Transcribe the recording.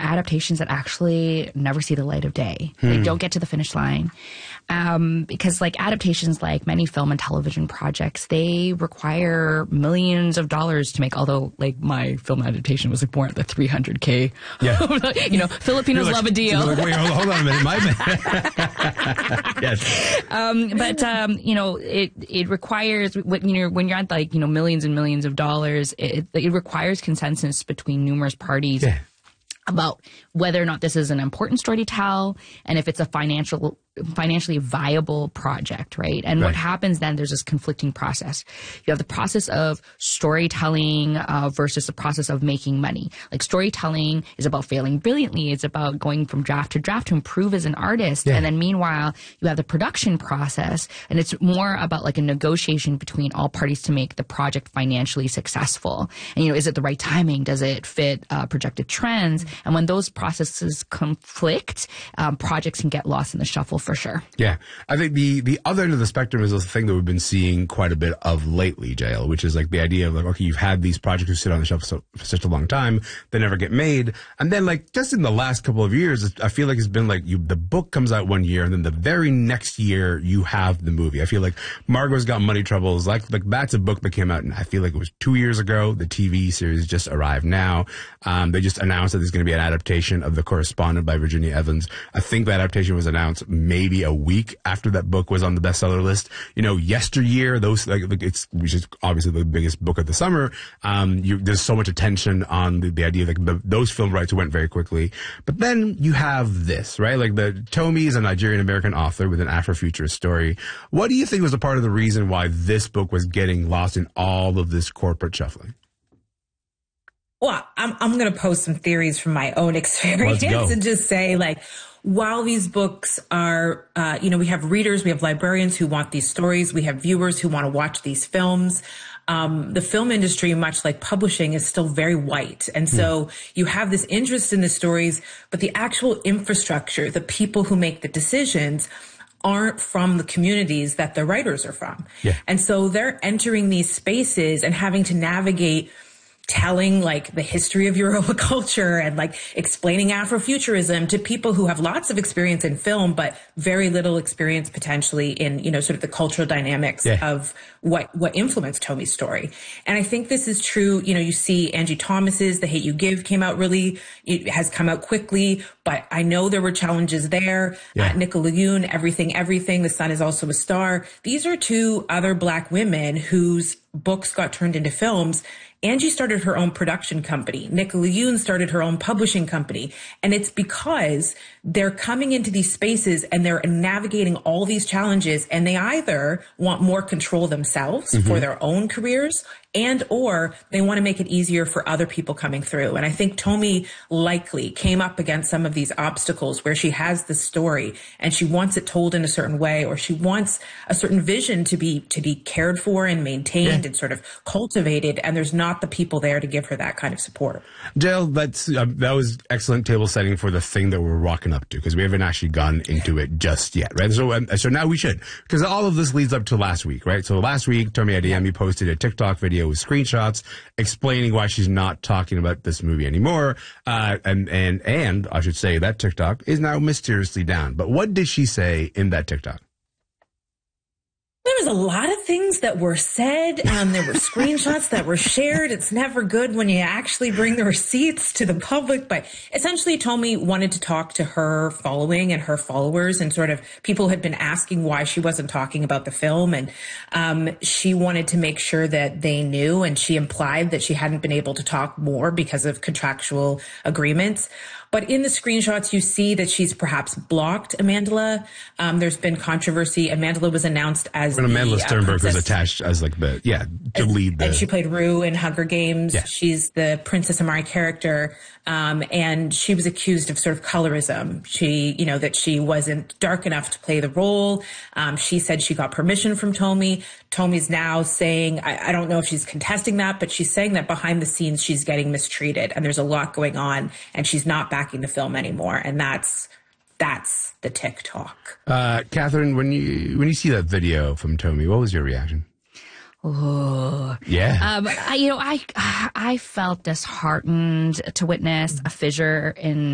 adaptations that actually never see the light of day. They don't get to the finish line. Because like adaptations, like many film and television projects, they require millions of dollars to make. Although like my film adaptation was like more at the $300K. Yeah. You know, Filipinos love a deal. Like, wait, hold on a minute. My bad. Yes. But you know, it requires, when you're at like, you know, millions and millions of dollars, it requires consensus between numerous parties. Yeah. About whether or not this is an important story to tell, and if it's a financially viable project, right? And what happens then, there's this conflicting process. You have the process of storytelling versus the process of making money. Like storytelling is about failing brilliantly. It's about going from draft to draft to improve as an artist. Yeah. And then meanwhile, you have the production process, and it's more about like a negotiation between all parties to make the project financially successful. And, you know, is it the right timing? Does it fit projected trends? And when those processes conflict, projects can get lost in the shuffle for sure. Yeah. I think the other end of the spectrum is the thing that we've been seeing quite a bit of lately, JL, which is like the idea of like, okay, you've had these projects who sit on the shelf for such a long time, they never get made. And then like just in the last couple of years, I feel like it's been like the book comes out one year and then the very next year you have the movie. I feel like Margot's Got Money Troubles, like that's a book that came out and I feel like it was 2 years ago. The TV series just arrived now. They just announced that there's going to be an adaptation of The Correspondent by Virginia Evans. I think the adaptation was announced maybe a week after that book was on the bestseller list. You know, yesteryear, those which is obviously the biggest book of the summer. There's so much attention on the idea that those film rights went very quickly. But then you have this, right? Like Tomi is a Nigerian American author with an Afrofuturist story. What do you think was a part of the reason why this book was getting lost in all of this corporate shuffling? Well, I'm going to post some theories from my own experience and just say, like, while these books are, we have readers, we have librarians who want these stories, we have viewers who want to watch these films. The film industry, much like publishing, is still very white. And so you have this interest in the stories, but the actual infrastructure, the people who make the decisions, aren't from the communities that the writers are from. Yeah. And so they're entering these spaces and having to navigate telling like the history of Yoruba culture and like explaining Afrofuturism to people who have lots of experience in film, but very little experience potentially in, you know, sort of the cultural dynamics of what influenced Tomi's story. And I think this is true. You know, you see Angie Thomas's The Hate U Give came out it has come out quickly, but I know there were challenges there. Nicola Yoon, Everything, The Sun Is Also a Star. These are two other Black women whose books got turned into films. Angie started her own production company. Nicola Yoon started her own publishing company. And it's because they're coming into these spaces and they're navigating all these challenges, and they either want more control themselves for their own careers and or they want to make it easier for other people coming through. And I think Tomi likely came up against some of these obstacles where she has the story and she wants it told in a certain way, or she wants a certain vision to be cared for and maintained and sort of cultivated. And there's not the people there to give her that kind of support. Jill, that was excellent table setting for the thing that we're walking up to, because we haven't actually gone into it just yet, right? So now we should, because all of this leads up to last week, right? So last week, Tomi Adeyemi posted a TikTok video with screenshots explaining why she's not talking about this movie anymore. And I should say that TikTok is now mysteriously down. But what did she say in that TikTok? There was a lot of things that were said, and there were screenshots that were shared. It's never good when you actually bring the receipts to the public. But essentially, Tomi wanted to talk to her following and her followers, and sort of people had been asking why she wasn't talking about the film. And she wanted to make sure that they knew, and she implied that she hadn't been able to talk more because of contractual agreements. But in the screenshots, you see that she's perhaps blocked Amandla. There's been controversy. Amandla was announced as when Amandla Sternberg was attached as like to lead the. And she played Rue in Hunger Games. Yeah. She's the Princess Amari character. And she was accused of sort of colorism. That she wasn't dark enough to play the role. She said she got permission from Tomi. Tomi's now saying, I don't know if she's contesting that, but she's saying that behind the scenes, she's getting mistreated and there's a lot going on and she's not backing the film anymore. And that's the TikTok. Catherine, when you see that video from Tomi, what was your reaction? Oh, yeah. I felt disheartened to witness a fissure in